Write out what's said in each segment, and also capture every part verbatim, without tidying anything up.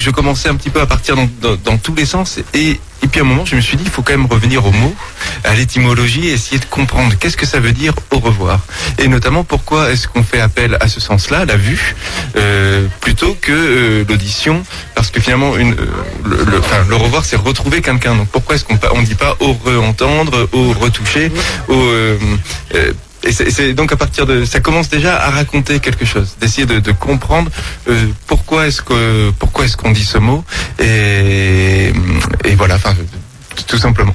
je commençais un petit peu à partir dans, dans, dans tous les sens et Et puis à un moment, je me suis dit, il faut quand même revenir au mot, à l'étymologie, et essayer de comprendre qu'est-ce que ça veut dire au revoir. Et notamment, pourquoi est-ce qu'on fait appel à ce sens-là, la vue, euh, plutôt que euh, l'audition, parce que finalement, une, euh, le, le, enfin, le revoir, c'est retrouver quelqu'un. Donc pourquoi est-ce qu'on on dit pas au re-entendre, au retoucher, au... Euh, euh, Et c'est, c'est donc à partir de ça commence déjà à raconter quelque chose, d'essayer de, de comprendre euh, pourquoi est-ce que pourquoi est-ce qu'on dit ce mot et et voilà, enfin tout simplement.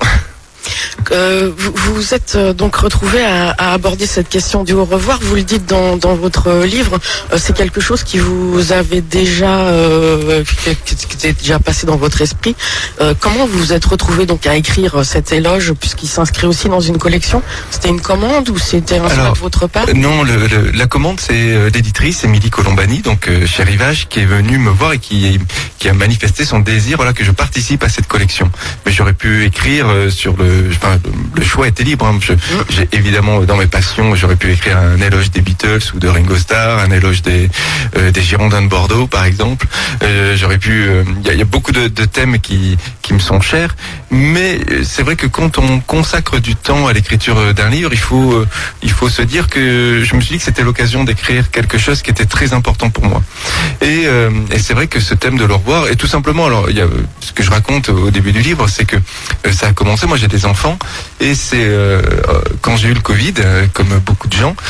Euh, vous vous êtes euh, donc retrouvé à, à aborder cette question du au revoir. Vous le dites dans, dans votre livre, euh, c'est quelque chose qui vous avait déjà euh, qui, qui est déjà passé dans votre esprit. Euh, comment vous vous êtes retrouvé donc à écrire cet éloge, puisqu'il s'inscrit aussi dans une collection? C'était une commande ou c'était un choix de votre part? Non, le, le, la commande, c'est l'éditrice Émilie Colombani, donc euh, chez Rivage, qui est venue me voir et qui qui a manifesté son désir, voilà, que je participe à cette collection. Mais j'aurais pu écrire euh, sur le enfin, le choix était libre. Hein. Je, j'ai évidemment dans mes passions, j'aurais pu écrire un éloge des Beatles ou de Ringo Starr, un éloge des euh, des Girondins de Bordeaux, par exemple. Euh, j'aurais pu. Il euh, y, y a beaucoup de, de thèmes qui qui me sont chers, mais c'est vrai que quand on consacre du temps à l'écriture d'un livre, il faut euh, il faut se dire que je me suis dit que c'était l'occasion d'écrire quelque chose qui était très important pour moi. Et, euh, et c'est vrai que ce thème de le revoir, et tout simplement, alors il y a ce que je raconte au début du livre, c'est que euh, ça a commencé. Moi, j'ai des enfants. Et c'est euh, quand j'ai eu le Covid, euh, comme beaucoup de gens,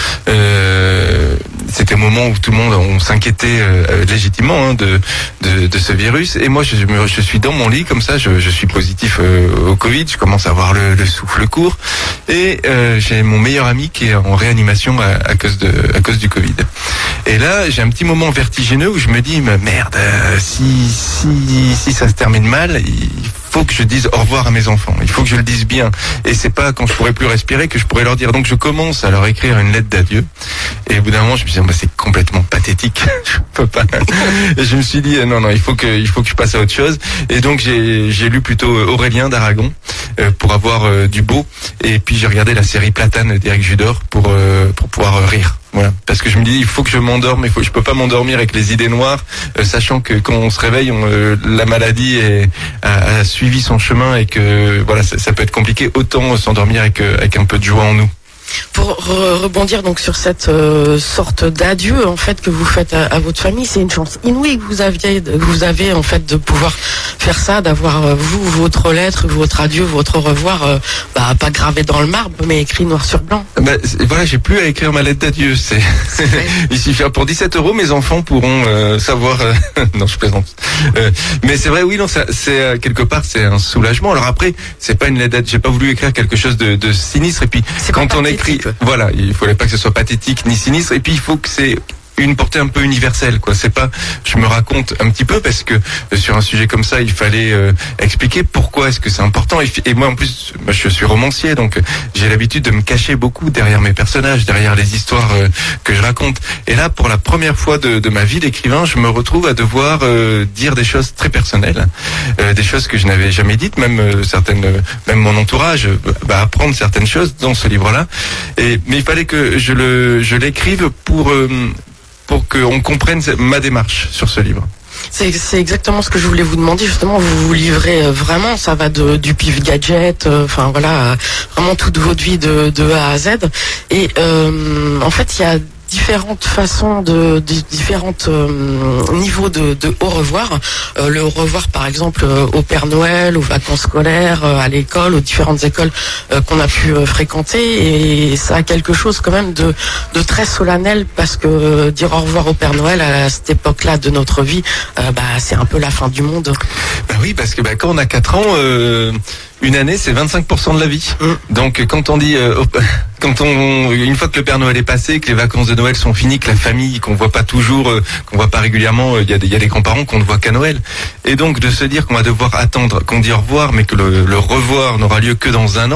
euh, c'était un moment où tout le monde on s'inquiétait euh, légitimement hein, de, de de ce virus. Et moi, je, me, je suis dans mon lit comme ça, je, je suis positif euh, au Covid. Je commence à avoir le, le souffle court et euh, j'ai mon meilleur ami qui est en réanimation à, à cause de à cause du Covid. Et là, j'ai un petit moment vertigineux où je me dis, mais merde, euh, si si si ça se termine mal, il faut que je dise au revoir à mes enfants. Il faut que je le dise bien. Et c'est pas quand je pourrai plus respirer que je pourrai leur dire. Donc je commence à leur écrire une lettre d'adieu. Et au bout d'un moment, je me suis dit, bah, c'est complètement pathétique. Je peux pas. Et je me suis dit, non, non, il faut que, il faut que je passe à autre chose. Et donc j'ai, j'ai lu plutôt Aurélien d'Aragon euh, pour avoir euh, du beau. Et puis j'ai regardé la série Platane d'Éric Judor pour euh, pour pouvoir euh, rire. Voilà, parce que je me dis il faut que je m'endorme, il faut je peux pas m'endormir avec les idées noires, euh, sachant que quand on se réveille, on, euh, la maladie est, a, a suivi son chemin et que voilà, ça, ça peut être compliqué. Autant s'endormir avec avec un peu de joie en nous. Pour re- rebondir donc sur cette euh, sorte d'adieu en fait que vous faites à, à votre famille, c'est une chance inouïe que vous aviez, que vous avez en fait de pouvoir faire ça, d'avoir euh, vous votre lettre, votre adieu, votre au revoir, euh, bah, pas gravé dans le marbre, mais écrit noir sur blanc. Bah, voilà, j'ai plus à écrire ma lettre d'adieu. C'est, c'est il suffit pour dix-sept euros, mes enfants pourront euh, savoir. Euh... non, je plaisante. Euh, mais c'est vrai, oui, non, ça, c'est euh, quelque part, c'est un soulagement. Alors après, c'est pas une lettre d'adieu. J'ai pas voulu écrire quelque chose de, de sinistre. Et puis c'est quand on écrit, voilà, il fallait pas que ce soit pathétique ni sinistre. Et puis il faut que c'est une portée un peu universelle, quoi. C'est pas, je me raconte un petit peu parce que euh, sur un sujet comme ça, il fallait euh, expliquer pourquoi est-ce que c'est important. Et, et moi, en plus, moi, je suis romancier, donc euh, j'ai l'habitude de me cacher beaucoup derrière mes personnages, derrière les histoires euh, que je raconte. Et là, pour la première fois de, de ma vie d'écrivain, je me retrouve à devoir euh, dire des choses très personnelles, euh, des choses que je n'avais jamais dites, même euh, certaines, euh, même mon entourage euh, va apprendre certaines choses dans ce livre-là. Et mais il fallait que je le, je l'écrive pour euh, pour qu'on comprenne ma démarche sur ce livre. C'est, c'est exactement ce que je voulais vous demander. Justement, vous vous livrez vraiment, ça va de, du pif gadget, enfin euh, voilà, vraiment toute votre vie de, de A à Z. Et euh, en fait, il y a différentes façons de, de différentes euh, niveaux de, de au revoir. Euh, le au revoir, par exemple, euh, au Père Noël, aux vacances scolaires, euh, à l'école, aux différentes écoles euh, qu'on a pu euh, fréquenter, et ça a quelque chose quand même de, de très solennel parce que euh, dire au revoir au Père Noël à cette époque-là de notre vie, euh, bah c'est un peu la fin du monde. Bah oui, parce que bah, quand on a quatre ans. Euh... Une année, c'est vingt-cinq pour cent de la vie. Mmh. Donc, quand on dit, euh, quand on, une fois que le Père Noël est passé, que les vacances de Noël sont finies, que la famille qu'on voit pas toujours, euh, qu'on voit pas régulièrement, il euh, y a des, il y a des grands-parents qu'on ne voit qu'à Noël. Et donc, de se dire qu'on va devoir attendre, qu'on dit au revoir, mais que le, le revoir n'aura lieu que dans un an.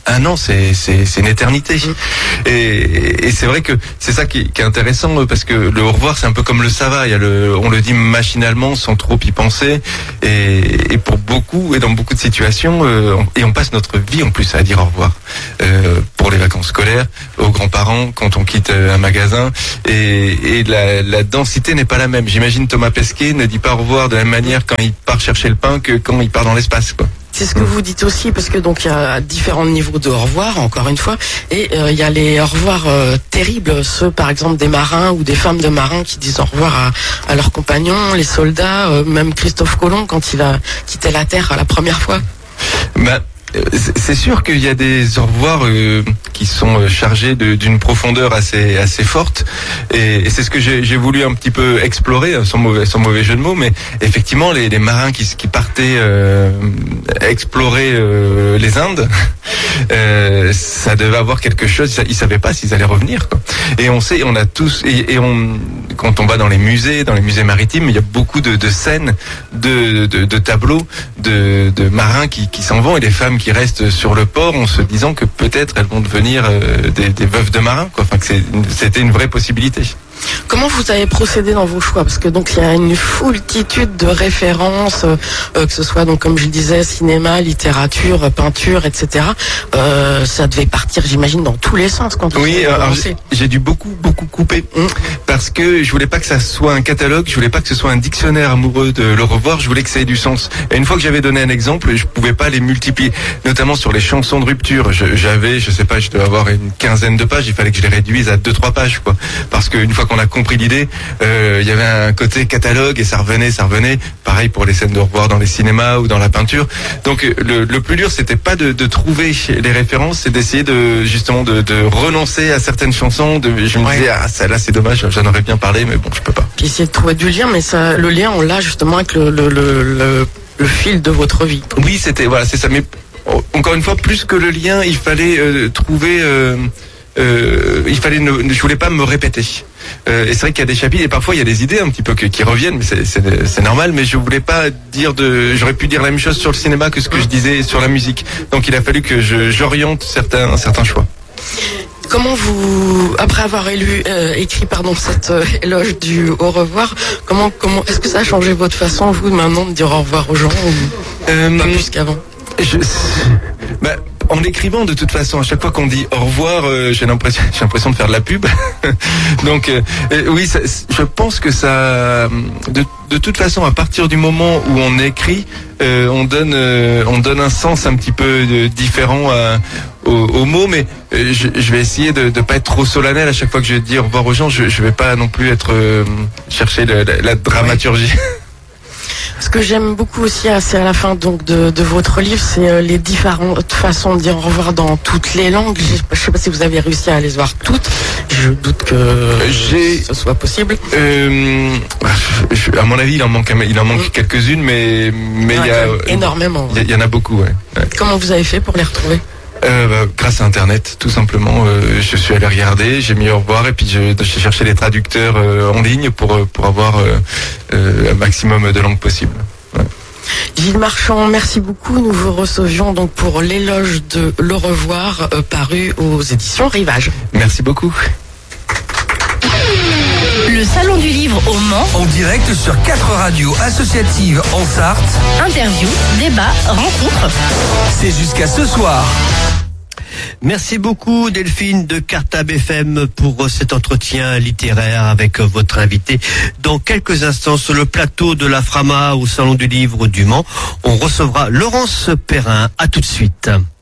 un an, c'est c'est c'est une éternité. Mmh. Et, et c'est vrai que c'est ça qui, qui est intéressant, parce que le au revoir, c'est un peu comme le ça va. Il y a le, on le dit machinalement, sans trop y penser. Et, et pour beaucoup, et dans beaucoup de situations, euh, on, et on passe notre vie en plus à dire au revoir. Euh, pour les vacances scolaires, aux grands-parents, quand on quitte un magasin. Et, et la, la densité n'est pas la même. J'imagine Thomas Pesquet ne dit pas au revoir de la même manière quand il part chercher le pain que quand il part dans l'espace, quoi. C'est ce que vous dites aussi, parce que donc il y a différents niveaux de au revoir, encore une fois, et euh, il y a les au revoir euh, terribles, ceux par exemple des marins ou des femmes de marins qui disent au revoir à, à leurs compagnons, les soldats, euh, même Christophe Colomb quand il a quitté la Terre la première fois. Bah, c'est sûr qu'il y a des au revoir euh, qui sont chargés de, d'une profondeur assez assez forte, et, et c'est ce que j'ai, j'ai voulu un petit peu explorer, sans mauvais sans mauvais jeu de mots, mais effectivement les, les marins qui qui partaient euh, explorer euh, les Indes, euh, ça devait avoir quelque chose. Ils savaient pas s'ils allaient revenir, quoi. Et on sait, on a tous, et, et on quand on va dans les musées, dans les musées maritimes, il y a beaucoup de, de scènes, de, de, de tableaux de, de marins qui, qui s'en vont, et des femmes qui restent sur le port en se disant que peut-être elles vont devenir euh, des, des veuves de marins, quoi. Enfin, que c'est, c'était une vraie possibilité. Comment vous avez procédé dans vos choix? Parce que donc il y a une foultitude de références, euh, que ce soit donc comme je disais cinéma, littérature, peinture, et cetera. Euh, ça devait partir, j'imagine, dans tous les sens quand vous oui, avez commencé. J'ai, j'ai dû beaucoup beaucoup couper mmh. parce que je voulais pas que ça soit un catalogue, je voulais pas que ce soit un dictionnaire amoureux de le revoir. Je voulais que ça ait du sens. Et une fois que j'avais donné un exemple, je pouvais pas les multiplier, notamment sur les chansons de rupture. Je, j'avais, je sais pas, je devais avoir une quinzaine de pages. Il fallait que je les réduise à deux trois pages, quoi. Parce qu'une fois qu'on a compris l'idée, euh, il y avait un côté catalogue et ça revenait, ça revenait. Pareil pour les scènes de revoir dans les cinémas ou dans la peinture. Donc le, le plus dur, c'était pas de, de trouver les références, c'est d'essayer de justement de, de renoncer à certaines chansons. De, je me ouais. disais ah ça là c'est dommage, j'en aurais bien parlé, mais bon je peux pas. Puis essayer de trouver du lien, mais ça, le lien on l'a justement avec le le, le, le, le fil de votre vie. Oui, c'était voilà, c'est ça. Mais encore une fois, plus que le lien, il fallait euh, trouver. Euh, Euh, il fallait ne, je voulais pas me répéter. Euh, et c'est vrai qu'il y a des chapitres et parfois il y a des idées un petit peu que, qui reviennent, mais c'est, c'est, c'est normal. Mais je voulais pas dire de, j'aurais pu dire la même chose sur le cinéma que ce que je disais sur la musique. Donc il a fallu que je, j'oriente certains, certains choix. Comment vous, après avoir élu, euh, écrit pardon cette euh, éloge du au revoir, comment comment est-ce que ça a changé votre façon vous maintenant de dire au revoir aux gens ou euh, pas plus qu'avant? Je, bah, en écrivant, de toute façon, à chaque fois qu'on dit au revoir, euh, j'ai l'impression, j'ai l'impression de faire de la pub. Donc, euh, oui, ça, je pense que ça, de, de toute façon, à partir du moment où on écrit, euh, on donne, euh, on donne un sens un petit peu de, différent à, aux, aux mots. Mais euh, je, je vais essayer de ne pas être trop solennel à chaque fois que je dis au revoir aux gens. Je, je vais pas non plus être euh, chercher le, la, la dramaturgie. Oui. Ce que j'aime beaucoup aussi, c'est à la fin donc de, de votre livre, c'est les différentes façons de dire au revoir dans toutes les langues. Je ne sais pas si vous avez réussi à les voir toutes. Je doute que J'ai... ce soit possible. Euh, je, à mon avis, il en manque, il en manque mmh. quelques-unes, mais mais il y a énormément. Il y, y en a beaucoup, ouais. ouais. Comment vous avez fait pour les retrouver? Euh, bah, grâce à Internet, tout simplement. Euh, je suis allé regarder, j'ai mis au revoir et puis je, j'ai cherché les traducteurs euh, en ligne pour pour avoir euh, euh, un maximum de langues possibles. Ouais. Gilles Marchand, merci beaucoup. Nous vous recevions donc pour l'éloge de Le Revoir, euh, paru aux éditions Rivage. Merci beaucoup. Le Salon du Livre au Mans. En direct sur quatre radios associatives en Sarthe. Interview, débat, rencontre. C'est jusqu'à ce soir. Merci beaucoup Delphine de Cartable F M pour cet entretien littéraire avec votre invité. Dans quelques instants, sur le plateau de la Frama au Salon du Livre du Mans, on recevra Laurence Perrin. À tout de suite.